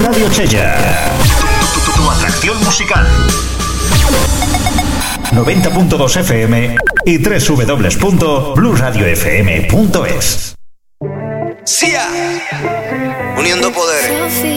Radio Chella. Tu atracción musical. 90.2 FM y www.blueradiofm.es. ¡Sia! Uniendo poderes.